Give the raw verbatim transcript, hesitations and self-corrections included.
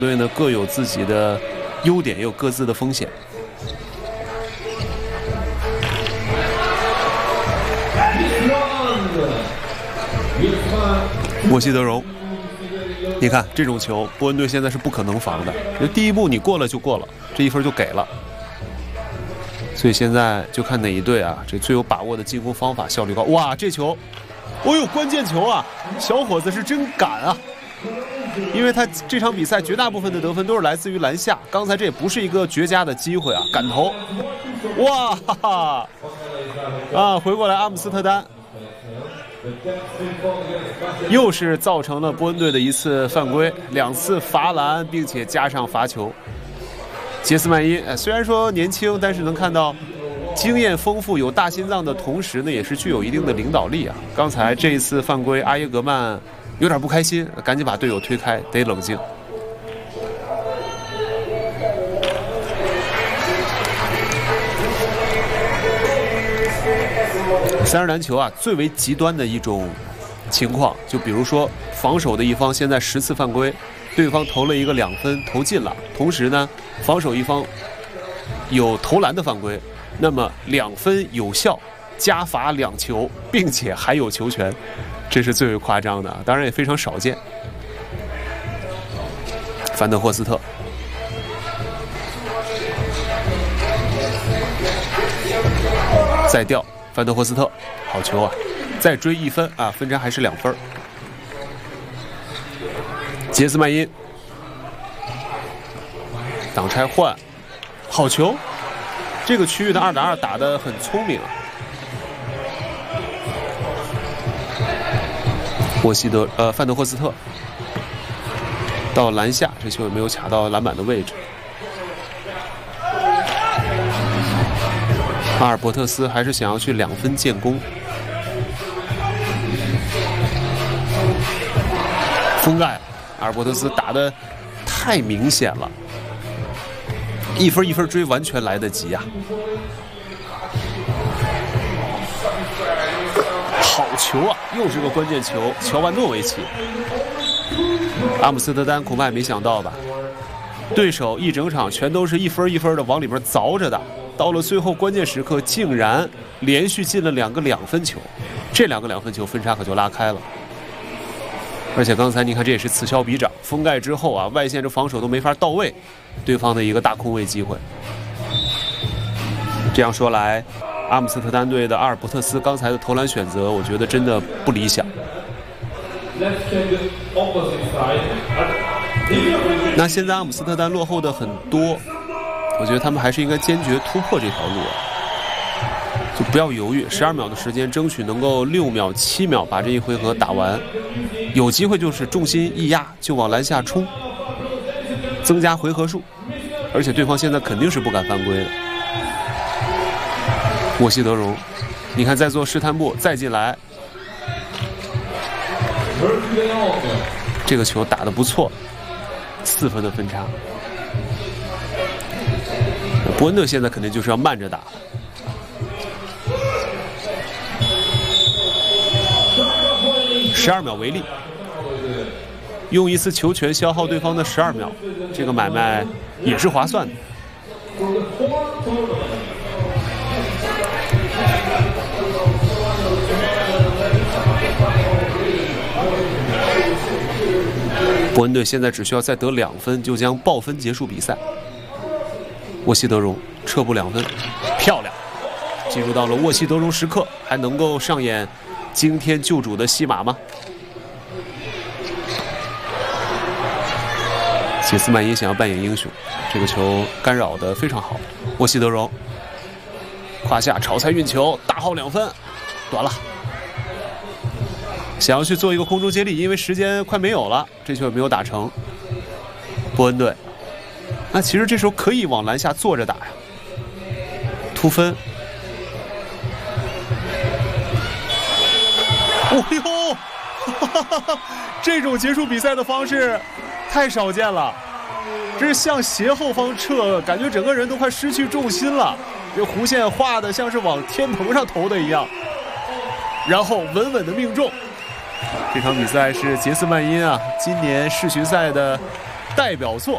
队呢各有自己的优点，也有各自的风险。沃西德容，你看这种球，波恩队现在是不可能防的。就第一步你过了就过了，这一分就给了。所以现在就看哪一队啊，这最有把握的进攻方法效率高。哇，这球，哦呦，关键球啊！小伙子是真敢啊！因为他这场比赛绝大部分的得分都是来自于篮下，刚才这也不是一个绝佳的机会啊，敢投！哇哈哈！啊，回过来阿姆斯特丹。又是造成了波恩队的一次犯规，两次罚篮，并且加上罚球。杰斯曼因虽然说年轻，但是能看到经验丰富、有大心脏的同时呢，也是具有一定的领导力啊。刚才这一次犯规，阿耶格曼有点不开心，赶紧把队友推开，得冷静。三人篮球啊，最为极端的一种情况，就比如说防守的一方现在十次犯规，对方投了一个两分投进了，同时呢，防守一方有投篮的犯规，那么两分有效，加罚两球，并且还有球权，这是最为夸张的，当然也非常少见。范德霍斯特。再掉。范德霍斯特，好球啊！再追一分啊，分差还是两分。杰斯曼因，挡拆换，好球！这个区域的二打二打得很聪明啊。沃西德呃范德霍斯特到篮下，这球也没有卡到篮板的位置。阿尔伯特斯还是想要去两分建功。封盖，阿尔伯特斯打得太明显了，一分一分追完全来得及啊！好球啊，又是个关键球，乔万诺维奇。阿姆斯特丹恐怕也没想到吧，对手一整场全都是一分一分的往里边凿着的。到了最后关键时刻，竟然连续进了两个两分球，这两个两分球分差可就拉开了。而且刚才你看，这也是此消彼长，封盖之后啊，外线这防守都没法到位，对方的一个大空位机会。这样说来，阿姆斯特丹队的阿尔伯特斯刚才的投篮选择，我觉得真的不理想。那现在阿姆斯特丹落后的很多。我觉得他们还是应该坚决突破这条路，就不要犹豫，十二秒的时间，争取能够六秒、七秒把这一回合打完。有机会就是重心一压就往篮下冲，增加回合数。而且对方现在肯定是不敢犯规的。沃西德容，你看再做试探步，再进来，这个球打得不错，四分的分差。伯恩特现在肯定就是要慢着打。十二秒为例，用一次球权消耗对方的十二秒，这个买卖也是划算的。伯恩队现在只需要再得两分，就将爆分结束比赛。沃西德容撤步两分，漂亮！进入到了沃西德容时刻，还能够上演惊天救主的戏码吗？杰斯曼因想要扮演英雄，这个球干扰得非常好。沃西德容胯下炒菜运球，大号两分，短了。想要去做一个空中接力，因为时间快没有了，这球也没有打成。伯恩队。那其实这时候可以往篮下坐着打呀，突分。哦呦，哈哈哈，这种结束比赛的方式太少见了，这是向斜后方撤，感觉整个人都快失去重心了，这弧线画的像是往天棚上投的一样，然后稳稳的命中。这场比赛是杰斯曼因啊今年世巡赛的代表作。